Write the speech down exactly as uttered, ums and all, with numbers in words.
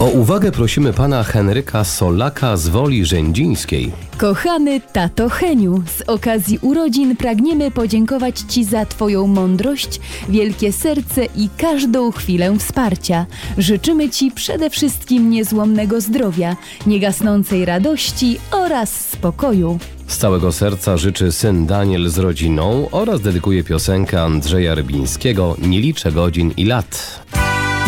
O uwagę prosimy pana Henryka Solaka z Woli Rzędzińskiej. Kochany tato Heniu, z okazji urodzin pragniemy podziękować Ci za Twoją mądrość, wielkie serce i każdą chwilę wsparcia. Życzymy Ci przede wszystkim niezłomnego zdrowia, niegasnącej radości oraz spokoju. Z całego serca życzy syn Daniel z rodziną oraz dedykuje piosenkę Andrzeja Rybińskiego „Nie liczę godzin i lat”.